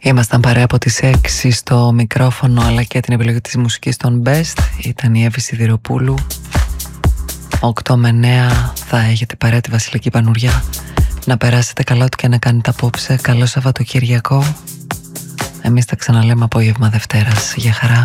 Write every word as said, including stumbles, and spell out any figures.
Ήμασταν παρέα από τις έξι στο μικρόφωνο αλλά και την επιλογή της μουσικής των Best. Ήταν η Εύη Σιδηροπούλου. οκτώ με εννέα θα έχετε παρέα τη Βασιλική Πανουριά. Να περάσετε καλά ό,τι και να κάνετε απόψε. Καλό Σαββατοκύριακο. Εμείς τα ξαναλέμε απόγευμα Δευτέρας. Γεια χαρά.